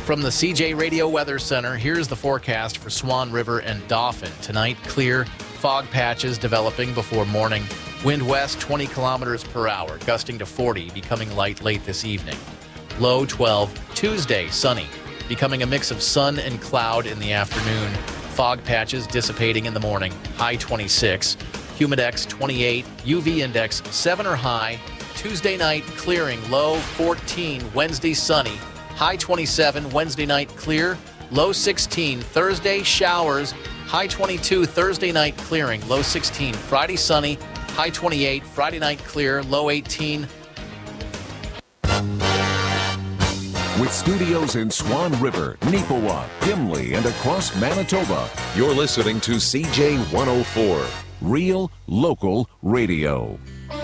From the CJ Radio Weather Center, here's the forecast for Swan River and Dauphin. Tonight, clear, fog patches developing before morning. Wind west 20 kilometers per hour, gusting to 40, becoming light late this evening. Low 12. Tuesday, sunny, becoming a mix of sun and cloud in the afternoon. Fog patches dissipating in the morning. High 26. Humidex 28. UV index 7 or high. Tuesday night, clearing. Low 14. Wednesday, sunny. High 27, Wednesday night clear, low 16. Thursday, showers, high 22. Thursday night clearing, low 16. Friday, sunny, high 28. Friday night clear, low 18. With studios in Swan River, Neepawa, Gimli, and across Manitoba, you're listening to CJ 104, Real Local Radio.